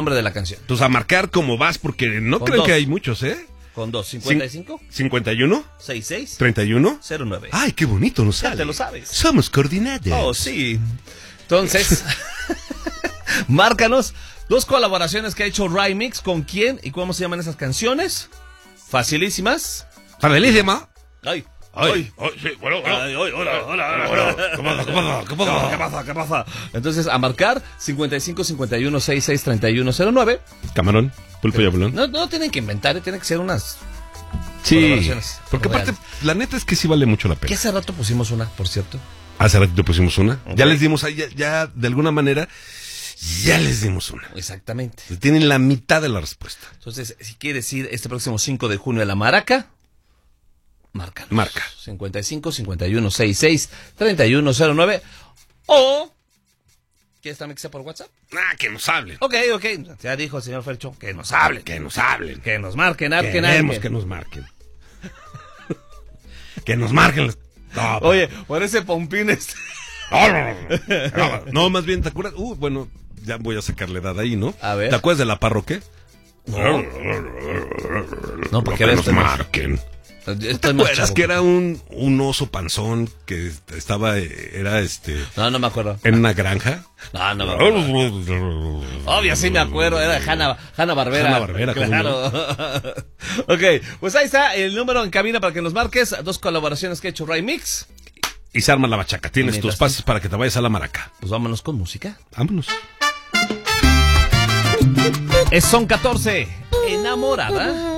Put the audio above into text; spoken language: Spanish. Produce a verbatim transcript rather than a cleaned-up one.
nombre de la canción. Pues a marcar como vas, porque no Con creo dos. que hay muchos, ¿eh? Con dos, cincuenta y cinco, cincuenta y uno, sesenta y seis, treinta y uno. cero nueve. Ay, qué bonito nos Ya sale. te lo sabes. Somos coordinados. Oh, sí. Entonces, márcanos dos colaboraciones que ha hecho Remix. ¿Con quién y cómo se llaman esas canciones? Facilísimas. Facilísima. Ay, Ay, ay, sí, bueno, bueno. Ay, ay, hola, hola, hola. Bueno, ¿qué pasa, qué pasa, qué pasa? ¿Qué pasa? ¿Qué pasa? Entonces, a marcar cincuenta y cinco, cincuenta y uno, sesenta y seis, treinta y uno, cero nueve. Camarón, pulpo y abulón. No, no tienen que inventar, tienen que ser unas Sí, colaboraciones porque aparte, reales. la neta es que sí vale mucho la Que pena. hace rato pusimos una, por cierto. Hace ratito pusimos una. Ok. Ya les dimos ahí, ya, ya de alguna manera, ya les dimos una. Exactamente. Tienen la mitad de la respuesta. Entonces, si quieres ir este próximo cinco de junio a la Maraca, marca. Marca. cincuenta y cinco, cincuenta y uno, sesenta y seis, treinta y uno, cero nueve. O, ¿quieres también que sea por WhatsApp? Ah, que nos hablen. Ok, ok. Ya dijo el señor Fercho, que nos hablen. Que nos hablen. Que nos marquen, marquen, Queremos marquen. que nos marquen. Que nos marquen. No, Oye, por ese pompín este. no, no, no, no. No, más bien, ¿te acuerdas? Uh, bueno, ya voy a sacar la edad ahí, ¿no? A ver. ¿Te acuerdas de la parroquia? No, No, porque que ahora nos estoy más- marquen. Estoy ¿Te más acuerdas chavo. que era un, un oso panzón que estaba, eh, era este, No, no me acuerdo. en una granja? No, no me acuerdo. Obvio, sí me acuerdo, era de Hanna, Hanna Barbera. Hanna-Barbera, ¿cómo claro. Ok, pues ahí está el número en cabina para que nos marques. Dos colaboraciones que ha hecho Remix. Y se arma la bachaca. Tienes Mientras tus pases para que te vayas a la maraca. Pues vámonos con música. Vámonos. Es Son catorce. Enamorada.